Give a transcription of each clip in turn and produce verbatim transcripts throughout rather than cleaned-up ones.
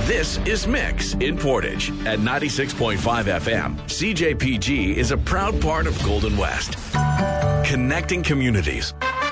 This is Mix in Portage at ninety-six point five F M. C J P G is a proud part of Golden West, connecting communities.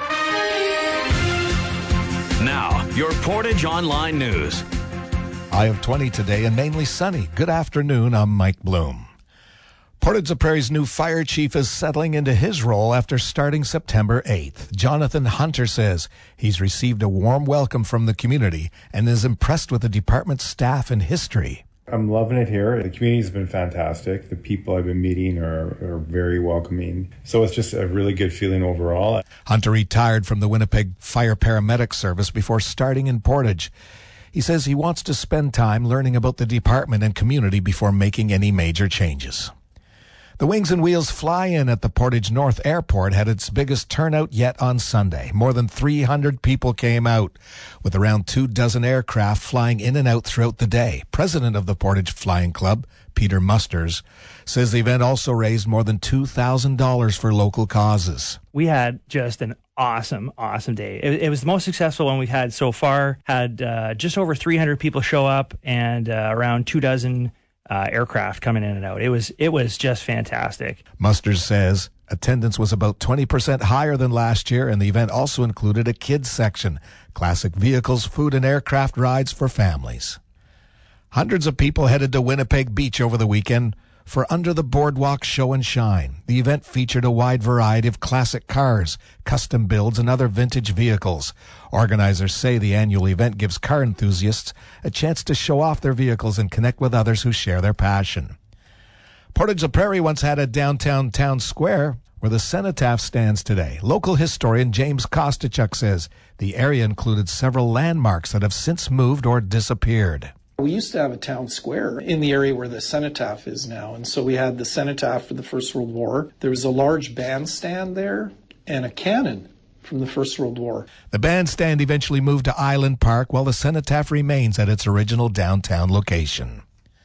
Now, your Portage Online News. High of twenty today and mainly sunny. Good afternoon, I'm Mike Bloom. Portage-la-Prairie's new fire chief is settling into his role after starting September eighth. Jonathan Hunter says he's received a warm welcome from the community and is impressed with the department's staff and history. I'm loving it here. The community's been fantastic. The people I've been meeting are, are very welcoming. So it's just a really good feeling overall. Hunter retired from the Winnipeg Fire Paramedic Service before starting in Portage. He says he wants to spend time learning about the department and community before making any major changes. The Wings and Wheels fly-in at the Portage North Airport had its biggest turnout yet on Sunday. More than three hundred people came out, with around two dozen aircraft flying in and out throughout the day. President of the Portage Flying Club, Peter Musters, says the event also raised more than two thousand dollars for local causes. We had just an awesome, awesome day. It, it was the most successful one we've had so far. Had uh, just over three hundred people show up and uh, around two dozen Uh, aircraft coming in and out. It was it was just fantastic. Musters says attendance was about twenty percent higher than last year, and the event also included a kids section, classic vehicles, food, and aircraft rides for families. Hundreds of people headed to Winnipeg Beach over the weekend for Under the Boardwalk Show and Shine. The event featured a wide variety of classic cars, custom builds, and other vintage vehicles. Organizers say the annual event gives car enthusiasts a chance to show off their vehicles and connect with others who share their passion. Portage-la-Prairie once had a downtown town square where the Cenotaph stands today. Local historian James Kostychuk says the area included several landmarks that have since moved or disappeared. We used to have a town square in the area where the Cenotaph is now, and so we had the Cenotaph for the First World War. There was a large bandstand there and a cannon from the First World War. The bandstand eventually moved to Island Park, while the Cenotaph remains at its original downtown location.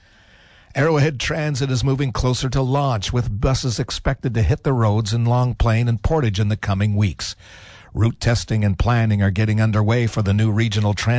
Arrowhead Transit is moving closer to launch, with buses expected to hit the roads in Long Plain and Portage in the coming weeks. Route testing and planning are getting underway for the new regional transit